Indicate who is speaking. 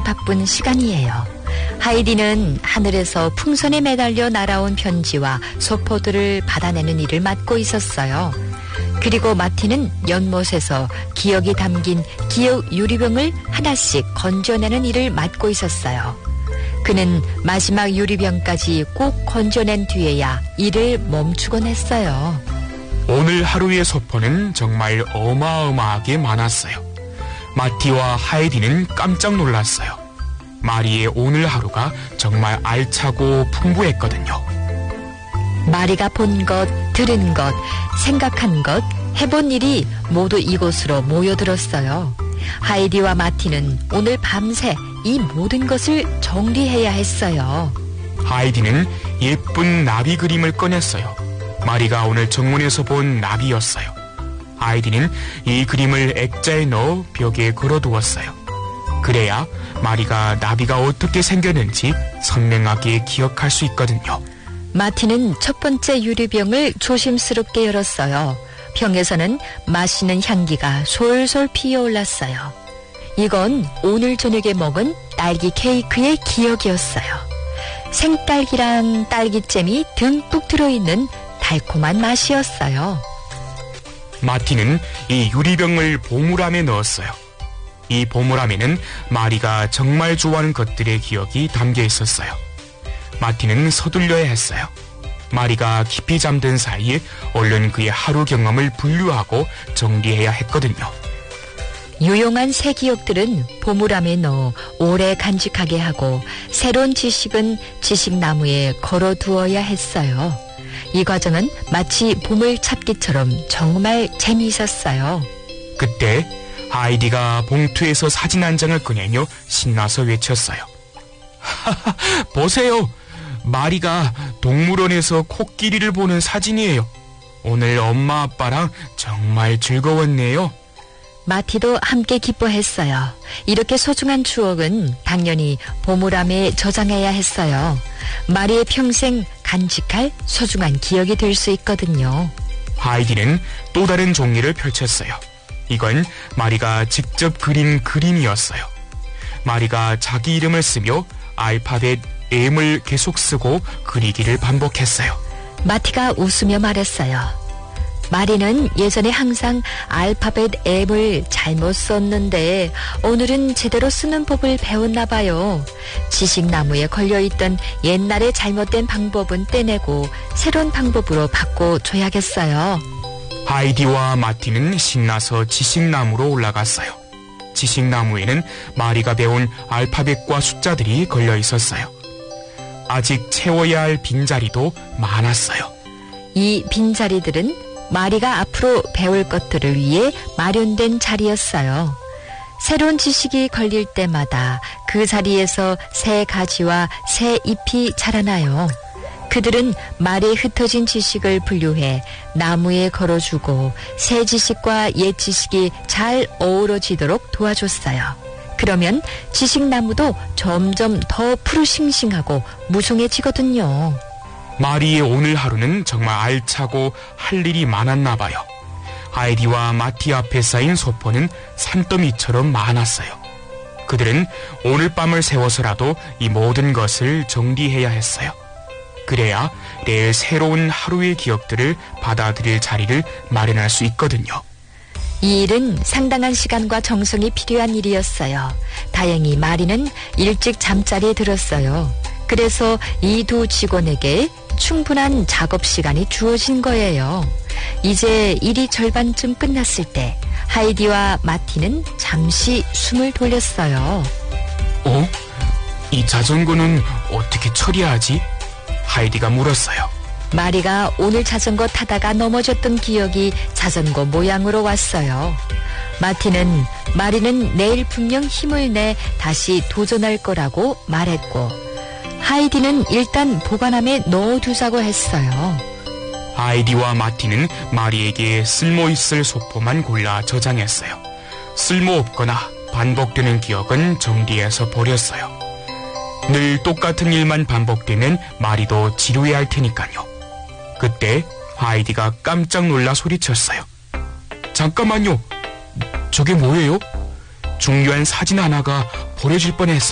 Speaker 1: 바쁜 시간이에요. 하이디는 하늘에서 풍선에 매달려 날아온 편지와 소포들을 받아내는 일을 맡고 있었어요. 그리고 마티는 연못에서 기억이 담긴 기억 유리병을 하나씩 건져내는 일을 맡고 있었어요. 그는 마지막 유리병까지 꼭 건져낸 뒤에야 일을 멈추곤 했어요.
Speaker 2: 오늘 하루의 소포는 정말 어마어마하게 많았어요. 마티와 하이디는 깜짝 놀랐어요. 마리의 오늘 하루가 정말 알차고 풍부했거든요.
Speaker 1: 마리가 본 것, 들은 것, 생각한 것, 해본 일이 모두 이곳으로 모여들었어요. 하이디와 마티는 오늘 밤새 이 모든 것을 정리해야 했어요.
Speaker 2: 하이디는 예쁜 나비 그림을 꺼냈어요. 마리가 오늘 정문에서 본 나비였어요. 하이디는 이 그림을 액자에 넣어 벽에 걸어두었어요. 그래야 마리가 나비가 어떻게 생겼는지 선명하게 기억할 수 있거든요.
Speaker 1: 마티는 첫 번째 유리병을 조심스럽게 열었어요. 병에서는 맛있는 향기가 솔솔 피어올랐어요. 이건 오늘 저녁에 먹은 딸기 케이크의 기억이었어요. 생딸기랑 딸기잼이 듬뿍 들어있는 달콤한 맛이었어요.
Speaker 2: 마티는 이 유리병을 보물함에 넣었어요. 이 보물함에는 마리가 정말 좋아하는 것들의 기억이 담겨 있었어요. 마티는 서둘러야 했어요. 마리가 깊이 잠든 사이에 얼른 그의 하루 경험을 분류하고 정리해야 했거든요.
Speaker 1: 유용한 새 기억들은 보물함에 넣어 오래 간직하게 하고 새로운 지식은 지식나무에 걸어두어야 했어요. 이 과정은 마치 보물찾기처럼 정말 재미있었어요.
Speaker 2: 그때 하이디가 봉투에서 사진 한 장을 꺼내며 신나서 외쳤어요. 하하, 보세요. 마리가 동물원에서 코끼리를 보는 사진이에요. 오늘 엄마 아빠랑 정말 즐거웠네요.
Speaker 1: 마티도 함께 기뻐했어요. 이렇게 소중한 추억은 당연히 보물함에 저장해야 했어요. 마리의 평생 간직할 소중한 기억이 될 수 있거든요.
Speaker 2: 하이디는 또 다른 종이를 펼쳤어요. 이건 마리가 직접 그린 그림이었어요. 마리가 자기 이름을 쓰며 알파벳 M을 계속 쓰고 그리기를 반복했어요.
Speaker 1: 마티가 웃으며 말했어요. 마리는 예전에 항상 알파벳 M을 잘못 썼는데 오늘은 제대로 쓰는 법을 배웠나 봐요. 지식나무에 걸려있던 옛날에 잘못된 방법은 떼내고 새로운 방법으로 바꿔줘야겠어요.
Speaker 2: 하이디와 마티는 신나서 지식나무로 올라갔어요. 지식나무에는 마리가 배운 알파벳과 숫자들이 걸려 있었어요. 아직 채워야 할 빈자리도 많았어요.
Speaker 1: 이 빈자리들은 마리가 앞으로 배울 것들을 위해 마련된 자리였어요. 새로운 지식이 걸릴 때마다 그 자리에서 새 가지와 새 잎이 자라나요. 그들은 마리에 흩어진 지식을 분류해 나무에 걸어주고 새 지식과 옛 지식이 잘 어우러지도록 도와줬어요. 그러면 지식나무도 점점 더 푸르싱싱하고 무성해지거든요.
Speaker 2: 마리의 오늘 하루는 정말 알차고 할 일이 많았나 봐요. 하이디와 마티 앞에 쌓인 소포는 산더미처럼 많았어요. 그들은 오늘 밤을 새워서라도 이 모든 것을 정리해야 했어요. 그래야 내일 새로운 하루의 기억들을 받아들일 자리를 마련할 수 있거든요.
Speaker 1: 이 일은 상당한 시간과 정성이 필요한 일이었어요. 다행히 마리는 일찍 잠자리에 들었어요. 그래서 이 두 직원에게 충분한 작업 시간이 주어진 거예요. 이제 일이 절반쯤 끝났을 때 하이디와 마티는 잠시 숨을 돌렸어요.
Speaker 2: 이 자전거는 어떻게 처리하지? 하이디가 물었어요.
Speaker 1: 마리가 오늘 자전거 타다가 넘어졌던 기억이 자전거 모양으로 왔어요. 마티는 마리는 내일 분명 힘을 내 다시 도전할 거라고 말했고 하이디는 일단 보관함에 넣어두자고 했어요.
Speaker 2: 하이디와 마티는 마리에게 쓸모있을 소포만 골라 저장했어요. 쓸모없거나 반복되는 기억은 정리해서 버렸어요. 늘 똑같은 일만 반복되면 마리도 지루해야 할 테니까요. 그때 하이디가 깜짝 놀라 소리쳤어요. 잠깐만요. 저게 뭐예요? 중요한 사진 하나가 버려질 뻔했어요.